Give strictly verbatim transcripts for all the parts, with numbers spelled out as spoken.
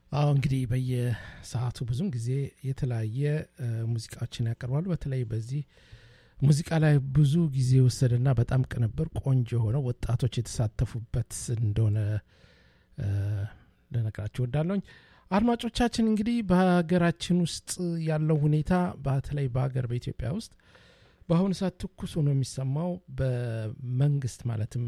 አዎ እንግዲህ በየሰዓቱ ብዙም ጊዜ የተለያየ ሙዚቃዎችን ያቀርባሉ። በተለይ በዚህ ሙዚቃ ላይ ብዙ ጊዜ ወሰደና በጣም ቅንብር ቆንጆ ሆነ ወጣቶች የተሳተፉበት እንደሆነ ለነገራችሁ ወዳለሁኝ። አድማጮቻችን እንግዲህ በሀገራችን ውስጥ ያለው ሁኔታ በተለይ በሀገር በኢትዮጵያ ውስጥ በአሁኑ ሰዓት ትኩስ ሆኖ የሚሰማው በመንግስት ማለትም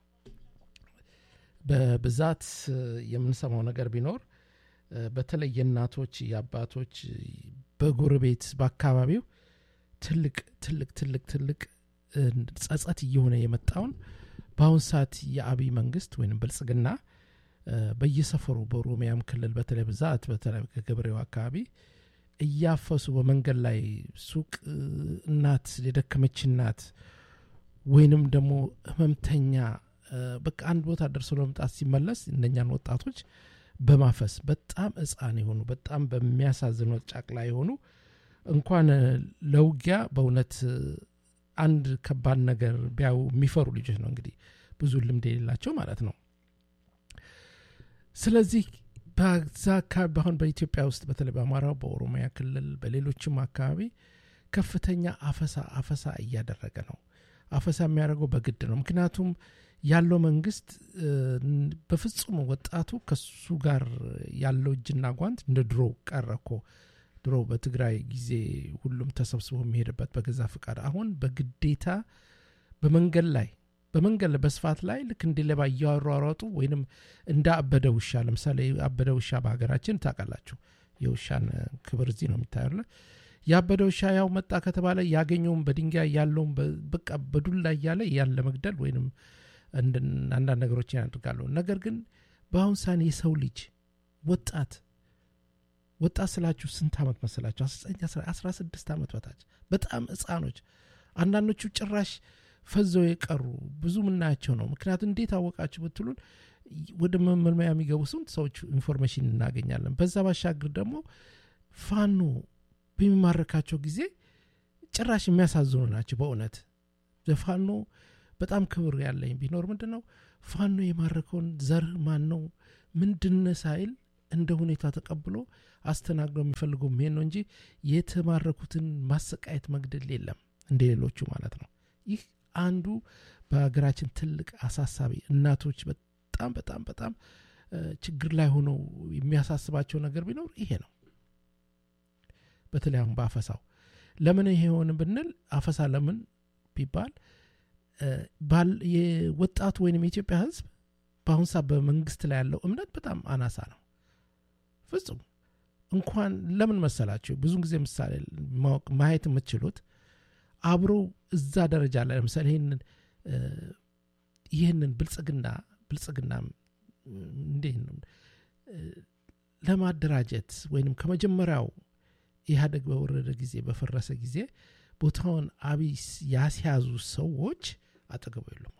በብዛት የምንሰማው ነገር ቢኖር በተለይ የእናቶች የአባቶች በጎረቤት በአካባቢው ትልቅ ትልቅ ትልቅ ትልቅ ጸጸት እየሆነ የመጣውን በአሁን ሰዓት የአብይ መንግስት ወይንም ብልጽግና በየሰፈሩ በኦሮሚያም ክልል በተለይ ብዛት በተለይ ከገበሬው አካባቢ እያፈሱ በመንገድ ላይ ሱቅ እናት የደከመች እናት ወይንም ደግሞ ህመምተኛ በቃ አንድ ቦታ ደርሶ ለመምጣት ሲመለስ እነኛን ወጣቶች በማፈስ በጣም ህፃን የሆኑ በጣም በሚያሳዝኑ ጫቅላ የሆኑ እንኳን ለውጊያ በእውነት አንድ ከባድ ነገር ቢያው የሚፈሩ ልጆች ነው እንግዲህ ብዙ ልምድ የሌላቸው ማለት ነው። ስለዚህ በዛ አካባቢ አሁን በኢትዮጵያ ውስጥ በተለይ በአማራው በኦሮሚያ ክልል በሌሎችም አካባቢ ከፍተኛ አፈሳ አፈሳ እያደረገ ነው። አፈሳ የሚያደርገው በግድ ነው። ምክንያቱም ያለው መንግስት በፍጹም ወጣቱ ከሱ ጋር ያለው እጅና ጓንት እንደ ድሮ ቀረኮ ድሮ በትግራይ ጊዜ ሁሉም ተሰብስቦ የሚሄድበት በገዛ ፍቃድ አሁን በግዴታ በመንገድ ላይ በመንገድ በስፋት ላይ ልክ እንደ ለባ ያወራራጡ ወይንም እንደ አበደ ውሻ ለምሳሌ አበደ ውሻ በሀገራችን ታውቃላችሁ የውሻን ክብር እዚህ ነው የሚታየው። ያበደ ውሻ ያው መጣ ከተባለ ያገኘውን በድንጋይ ያለውን በቃ በዱላ ያለ ያለ መግደል ወይንም አንዳንድ ነገሮችን ያደርጋሉ። ነገር ግን በአሁን ሳን የሰው ልጅ ወጣት ወጣት ስላችሁ ስንት አመት መሰላችሁ? አስራ ስድስት አመት በታች በጣም ህፃኖች አንዳንዶቹ ጭራሽ ፈዘው የቀሩ ብዙ ምናያቸው ነው። ምክንያቱም እንዴት አወቃችሁ ብትሉን ወደ መመልመያ የሚገቡ ስንት ሰዎች ኢንፎርሜሽን እናገኛለን። በዛ ባሻገር ደግሞ ፋኖ በሚማረካቸው ጊዜ ጭራሽ የሚያሳዝኑ ናቸው። በእውነት ዘፋኖ በጣም ክብር ያለኝ ቢኖር ምንድነው ፋኖ የማረከውን ዘር ማን ነው ምንድነው ሳይል እንደ ሁኔታ ተቀብሎ አስተናግዶ የሚፈልገው ምን ነው እንጂ የተማረኩትን ማሰቃየት መግደል የለም እንደሌሎቹ ማለት ነው። ይህ አንዱ በሀገራችን ትልቅ አሳሳቢ እናቶች በጣም በጣም በጣም ችግር ላይ ሆነው የሚያሳስባቸው ነገር ቢኖር ይሄ ነው። በተለይ አሁን በአፈሳው ለምን ይሄ ሆነ ብንል አፈሳ ለምን ቢባል ባል የወጣቱ ወይንም የኢትዮጵያ ህዝብ በአሁን ሰዓት በመንግስት ላይ ያለው እምነት በጣም አናሳ ነው። ፍጹም እንኳን ለምን መሰላችሁ ብዙ ጊዜ ምሳሌ ማየት የምትችሉት አብሮ እዛ ደረጃ ላይ ለምሳሌ ይሄንን ይሄንን ብልጽግና ብልጽግና እንዴ ነው ለማደራጀት ወይንም ከመጀመሪያው ኢህአዴግ በወረደ ጊዜ በፈረሰ ጊዜ ቦታውን አቢስ ያስያዙ ሰዎች አጠገቡ የሉም።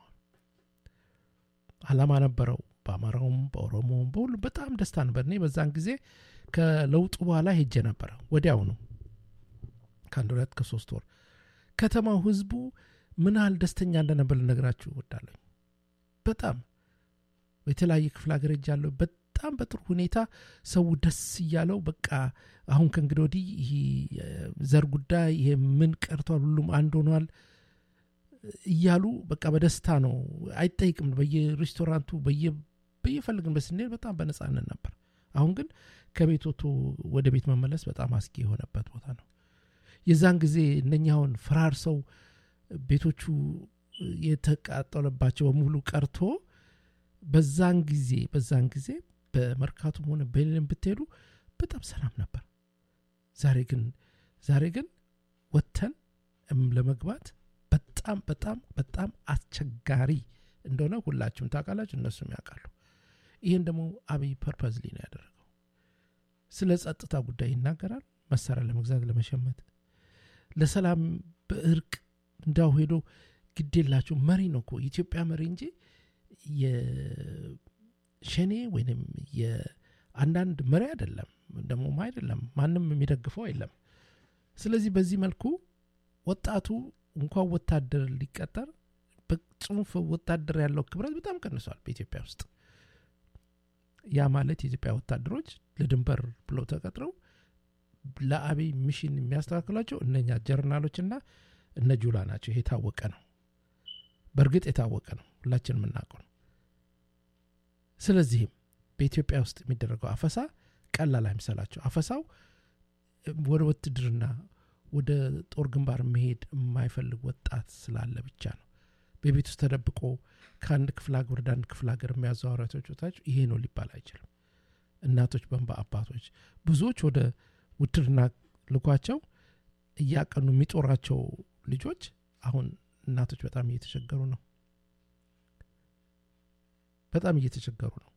አላማ ነበረው በአማራውም በኦሮሞም በሁሉ በጣም ደስታ ነበር። እኔ በዛን ጊዜ ከለውጡ በኋላ ሄጄ ነበር ወዲያው ነው ከአንድ ሁለት ከሶስት ወር ከተማው ህዝቡ ምን ያህል ደስተኛ እንደነበር ልነግራችሁ እወዳለሁ። በጣም በተለያየ ክፍለ ሀገር ሄጃለሁ። በጣም በጥሩ ሁኔታ ሰው ደስ እያለው በቃ አሁን ከእንግዲህ ወዲህ ይሄ ዘር ጉዳይ ይሄ ምን ቀርቷል ሁሉም አንድ ሆኗል እያሉ በቃ በደስታ ነው አይጠይቅም። በየሬስቶራንቱ በየ በየፈልግን በስንሄድ በጣም በነጻነት ነበር። አሁን ግን ከቤት ወጥቶ ወደ ቤት መመለስ በጣም አስጊ የሆነበት ቦታ ነው። የዛን ጊዜ እነኛውን ፍራር ሰው ቤቶቹ የተቃጠለባቸው በሙሉ ቀርቶ በዛን ጊዜ በዛን ጊዜ በመርካቶም ሆነ በሌላም ብትሄዱ በጣም ሰላም ነበር። ዛሬ ግን ዛሬ ግን ወተን ለመግባት በጣም በጣም በጣም አስቸጋሪ እንደሆነ ሁላችሁም ታውቃላችሁ እነሱም ያውቃሉ። ይሄን ደግሞ አብይ ፐርፐዝሊ ነው ያደረገው። ስለ ጸጥታ ጉዳይ ይናገራል። መሳሪያ ለመግዛት ለመሸመት ለሰላም በእርቅ እንዳው ሄዶ ግዴላችሁ መሪ ነው እኮ ኢትዮጵያ መሪ እንጂ የሸኔ ወይንም የአንዳንድ መሪ አይደለም ደግሞ አይደለም ማንም የሚደግፈው የለም። ስለዚህ በዚህ መልኩ ወጣቱ እንኳን ወታደር ሊቀጠር በጽንፍ ወታደር ያለው ክብረት በጣም ቀንሷል በኢትዮጵያ ውስጥ። ያ ማለት የኢትዮጵያ ወታደሮች ለድንበር ብለው ተቀጥረው ለአብይ ሚሽን የሚያስተካክላቸው እነኛ ጀነራሎችና እነ ጁላ ናቸው። ይሄ ታወቀ ነው። በርግጥ የታወቀ ነው። ሁላችንም እናውቀው ነው። ስለዚህ በኢትዮጵያ ውስጥ የሚደረገው አፈሳ ቀላል አይመስላችሁ። አፈሳው ወደ ውትድርና ወደ ጦር ግንባር መሄድ የማይፈልግ ወጣት ስላለ ብቻ ነው። በቤት ውስጥ ተደብቆ ከአንድ ክፍለ ሀገር ወደ አንድ ክፍለ ሀገር የሚያዘዋውራቸው ወጣቶች ይሄ ነው ሊባል አይችልም። እናቶች በእንባ አባቶች ብዙዎች ወደ ውትድርና ልኳቸው እያቀኑ የሚጦራቸው ልጆች አሁን እናቶች በጣም እየተቸገሩ ነው። በጣም እየተቸገሩ ነው።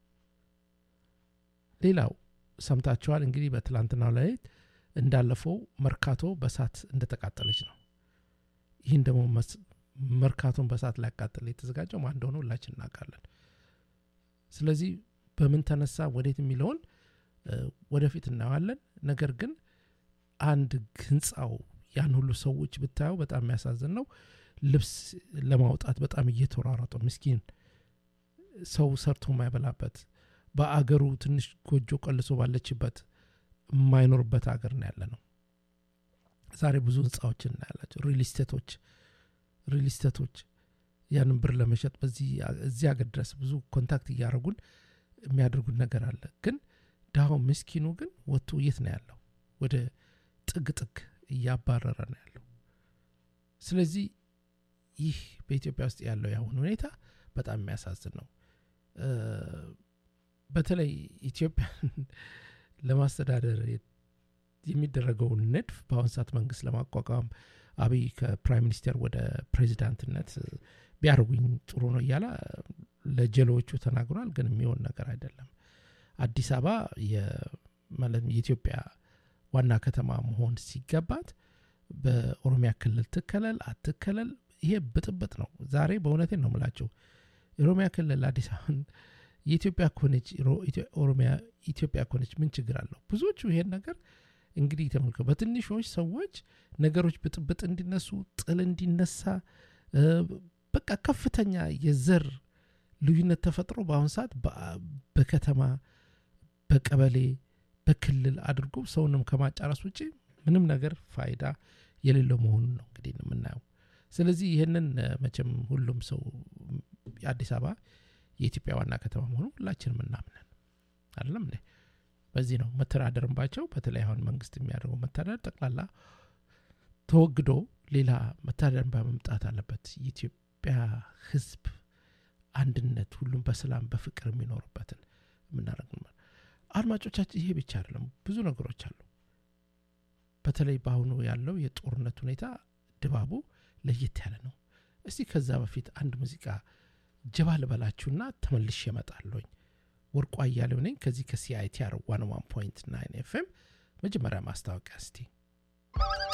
ሌላው ሰምታችኋል እንግዲህ በትላንትናው ላይ እንዳለፈው መርካቶ በሳት እንደተቃጠለች ነው። ይህን ደግሞ መርካቶን በሳት ላይ ያቃጠለ የተዘጋጀው ማን እንደሆነ ሁላችን እናውቃለን። ስለዚህ በምን ተነሳ ወዴት የሚለውን ወደፊት እናዋለን። ነገር ግን አንድ ህንጻው ያን ሁሉ ሰዎች ብታዩ በጣም የሚያሳዝን ነው። ልብስ ለማውጣት በጣም እየተሯሯጡ ምስኪን ሰው ሰርቶ የማይበላበት በአገሩ ትንሽ ጎጆ ቀልሶ ባለችበት የማይኖርበት ሀገር ነው ያለነው። ዛሬ ብዙ ህንጻዎችን እናያላችሁ። ሪል ስቴቶች ሪል ስቴቶች ያንን ብር ለመሸጥ በዚህ እዚህ ሀገር ድረስ ብዙ ኮንታክት እያደረጉን የሚያደርጉት ነገር አለ። ግን ዳው ምስኪኑ ግን ወጥቶ የት ነው ያለው? ወደ ጥግ ጥግ እያባረረ ነው ያለው። ስለዚህ ይህ በኢትዮጵያ ውስጥ ያለው ያሁን ሁኔታ በጣም የሚያሳዝን ነው። በተለይ ኢትዮጵያ ለማስተዳደር የሚደረገው ንድፍ በአሁን ሰዓት መንግስት ለማቋቋም አብይ ከፕራይም ሚኒስተር ወደ ፕሬዚዳንትነት ቢያርጉኝ ጥሩ ነው እያለ ለጀሎቹ ተናግሯል። ግን የሚሆን ነገር አይደለም። አዲስ አበባ የማለት የኢትዮጵያ ዋና ከተማ መሆን ሲገባት በኦሮሚያ ክልል ትከለል አትከለል ይሄ ብጥብጥ ነው። ዛሬ በእውነቴን ነው የምላችሁ ኦሮሚያ ክልል አዲስ አበባ የኢትዮጵያ ኮኔጅ ኦሮሚያ ኢትዮጵያ ኮኔጅ ምን ችግር አለው? ብዙዎቹ ይሄን ነገር እንግዲህ ተመልከው በትንሾች ሰዎች ነገሮች ብጥብጥ እንዲነሱ ጥል እንዲነሳ በቃ ከፍተኛ የዘር ልዩነት ተፈጥሮ በአሁን ሰዓት በከተማ በቀበሌ በክልል አድርጎ ሰውንም ከማጫረስ ውጪ ምንም ነገር ፋይዳ የሌለው መሆኑን ነው እንግዲህ የምናየው። ስለዚህ ይሄንን መቼም ሁሉም ሰው አዲስ አበባ የኢትዮጵያ ዋና ከተማ መሆኑን ሁላችንም እናምናለን አይደለም እንዴ? በዚህ ነው መተዳደርባቸው። በተለይ አሁን መንግስት የሚያደርገው መተዳደር ጠቅላላ ተወግዶ ሌላ መተዳደር በመምጣት አለበት። የኢትዮጵያ ህዝብ አንድነት ሁሉም በሰላም በፍቅር የሚኖርበትን ምናረግም። አድማጮቻችን ይሄ ብቻ አይደለም፣ ብዙ ነገሮች አሉ። በተለይ በአሁኑ ያለው የጦርነት ሁኔታ ድባቡ ለየት ያለ ነው። እስቲ ከዛ በፊት አንድ ሙዚቃ ጀባ ልበላችሁና ተመልሼ እመጣለሁኝ። ወርቁ አያሌው ነኝ ከዚህ ከሲአይቲአር መቶ አንድ ነጥብ ዘጠኝ ኤፍኤም። መጀመሪያ ማስታወቂያ እስቲ